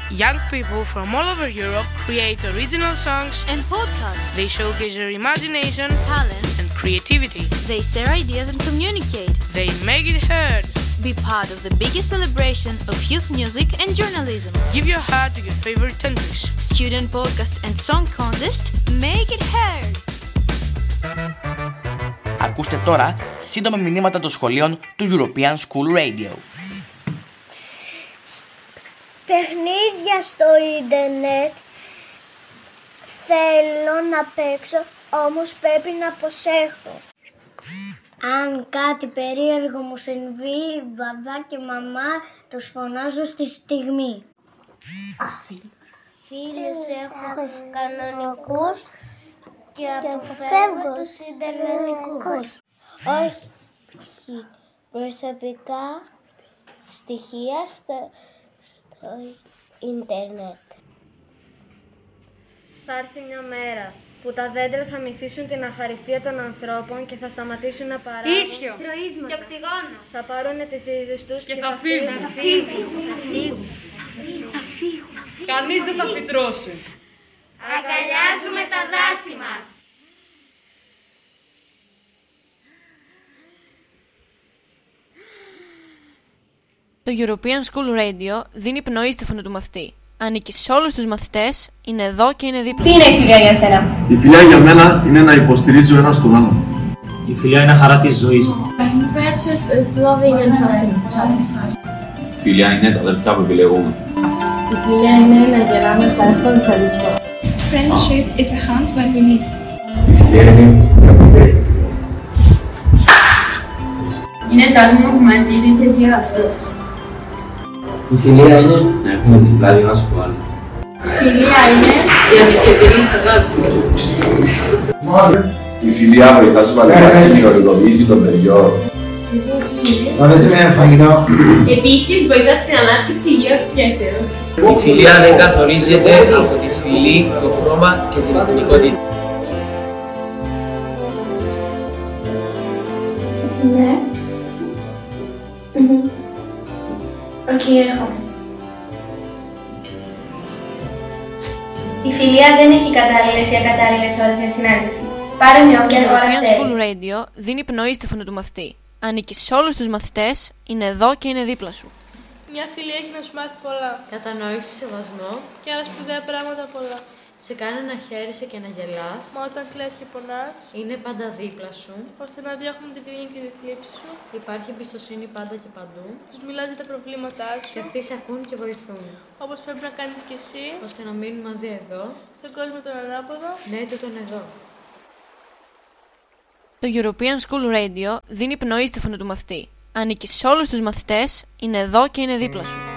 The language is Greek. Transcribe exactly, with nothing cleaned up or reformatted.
Young people from all over Europe create original songs and podcasts. They showcase their imagination, talent, and creativity. They share ideas and communicate. They make it heard. Be part of the biggest celebration of youth music and journalism. Give your heart to your favorite countries. Student podcast and song contest. Make it heard. Ακούστε τώρα σύντομα μηνύματα των σχολείων του European School Radio. Παιχνίδια στο ίντερνετ θέλω να παίξω, όμως πρέπει να προσέχω. Αν κάτι περίεργο μου συμβεί, μπαμπά και μαμά τους φωνάζω στη στιγμή. Φίλους έχω κανονικούς και αποφεύγω τους ιντερνετικούς. Όχι, προσωπικά στοιχεία στο, στο ίντερνετ. Θα έρθει μια μέρα που τα δέντρα θα μυθίσουν την αχαριστία των ανθρώπων και θα σταματήσουν να παράγουν ίσιο και οξυγόνο. Θα πάρουν τις ρίζες τους και, και θα, θα φύγουν. Θα φύγουν. Θα φύγουν. Θα φύγουν. Κανείς δεν θα φυτρώσει. Αγκαλιάζουμε τα δάση μας. Το European School Radio δίνει πνοή στη φωνή του μαθητή. Ανήκει σε όλους τους μαθητές, είναι εδώ και είναι δίπλα. Τι είναι η φιλία για σένα? Η φιλία για μένα είναι να υποστηρίζει ο ένας τον άλλον. Η φιλία είναι χαρά της ζωής. Friendship is loving and trusting each other. Η φιλία είναι τα αδελφιά που επιλεγούμε. Η φιλία είναι να γελάμε στα εύκολα και δύσκολα. Friendship is a hand when we need. Η φιλία είναι μια ποτέ. Είναι το άτομο που μας ζήτησε εσύ αυτός. Η φιλία είναι να έχουμε την πλάτη μας στο άλλο. Η φιλία είναι η αμυντιωτηρής αγάπη. Η φιλία βοηθά σημαντικά στην κοινωνικοποίηση των παιδιών. Βάζε με ένα φαγητό. Επίσης βοηθά στην ανάπτυξη υγιών σχέσεων. Η φιλία δεν καθορίζεται από τη φυλή, το χρώμα και την εθνικότητα. Ναι. Οκ, έρχομαι. Η φιλία δεν έχει κατάλληλες ή ακατάλληλες ώρες για συνάντηση. Πάρε με όποια ώρα θέλεις. Το European School Radio δίνει πνοή στη φωνή του μαθητή. Ανήκει σε όλους τους μαθητές, είναι εδώ και είναι δίπλα σου. Μια φιλία έχει να σου μάθει πολλά. Κατανόηση, σεβασμό και άλλα σπουδαία πράγματα πολλά. Σε κάνει να χαίρεσαι και να γελάς. Μα όταν κλαις και πονάς, είναι πάντα δίπλα σου. Ώστε να διώχνουν την κρίνη και τη θλίψη σου. Υπάρχει εμπιστοσύνη πάντα και παντού. Τους μιλάς για τα προβλήματά σου. Και αυτοί σε ακούν και βοηθούν. Όπως πρέπει να κάνεις κι εσύ. Ώστε να μείνουν μαζί εδώ. Στον κόσμο τον ανάποδο. Ναι, του τον εδώ. Το European School Radio δίνει πνοή στη φωνή του μαθητή. Ανήκει σε όλους τους μαθητές, είναι εδώ και είναι δίπλα σου.